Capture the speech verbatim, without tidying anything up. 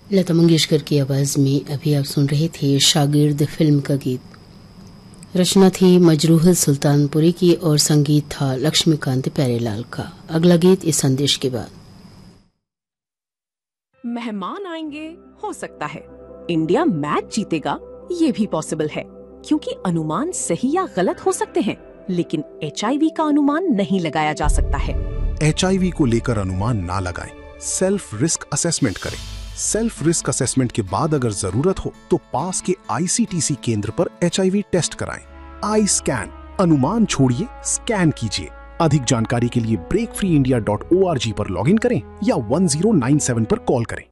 लता मंगेशकर की आवाज में अभी आप सुन रहे थे शागिर्द फिल्म का गीत। रचना थी मजरूह सुल्तानपुरी की और संगीत था लक्ष्मीकांत प्यारेलाल का। अगला गीत इस संदेश के बाद। मेहमान आएंगे, हो सकता है इंडिया मैच जीतेगा, ये भी पॉसिबल है, क्योंकि अनुमान सही या गलत हो सकते हैं, लेकिन एचआईवी का अनुमान नहीं लगाया जा सकता है। एचआईवी को लेकर अनुमान ना लगाएं, सेल्फ रिस्क असेसमेंट करें। सेल्फ रिस्क असेसमेंट के बाद अगर जरूरत हो तो पास के आईसीटीसी केंद्र पर एचआईवी टेस्ट कराएं। आई स्कैन, अनुमान छोड़िए, स्कैन कीजिए। अधिक जानकारी के लिए break free India dot O R G पर लॉगिन करें या वन जीरो नाइन सेवन पर कॉल करें।